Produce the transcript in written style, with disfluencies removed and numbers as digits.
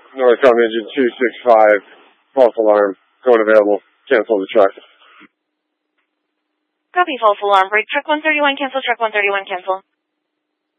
Northbound engine 265, false alarm, going available, cancel the truck. Copy, false alarm, break truck 131, cancel truck 131, cancel.